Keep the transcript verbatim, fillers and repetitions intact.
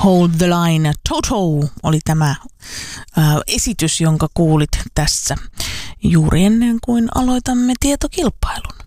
Hold the Line. Toto oli tämä äh, esitys, jonka kuulit tässä juuri ennen kuin aloitamme tietokilpailun.